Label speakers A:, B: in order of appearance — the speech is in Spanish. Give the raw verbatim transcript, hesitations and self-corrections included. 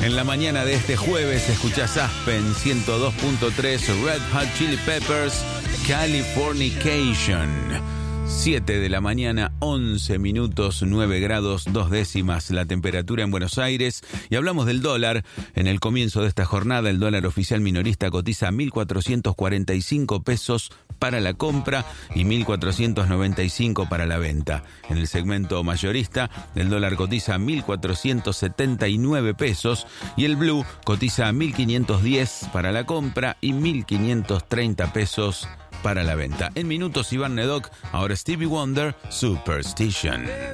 A: En la mañana de este jueves escuchás Aspen ciento dos punto tres, Red Hot Chili Peppers, Californication. siete de la mañana, once minutos, nueve grados, dos décimas la temperatura en Buenos Aires. Y hablamos del dólar. En el comienzo de esta jornada, el dólar oficial minorista cotiza a mil cuatrocientos cuarenta y cinco pesos para la compra y mil cuatrocientos noventa y cinco para la venta. En el segmento mayorista, el dólar cotiza a mil cuatrocientos setenta y nueve pesos y el blue cotiza a mil quinientos diez para la compra y mil quinientos treinta pesos para la venta. En minutos, Iván Nedoc, ahora Stevie Wonder, Superstition.